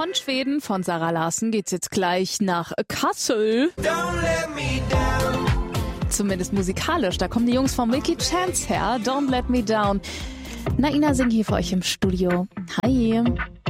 Von Schweden, von Sarah Larsson, geht's jetzt gleich nach Kassel. Zumindest musikalisch, da kommen die Jungs von Milky Chance her. Don't Let Me Down. Naina singt hier für euch im Studio. Hi.